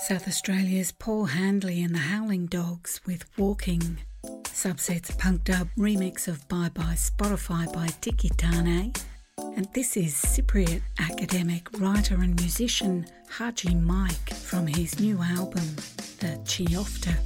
South Australia's Paul Handley and the Howling Dogs with Walking. Subset's punk dub remix of Bye Bye Spotify by Tiki Tane. And this is Cypriot academic, writer and musician Haji Mike from his new album, the Chiofta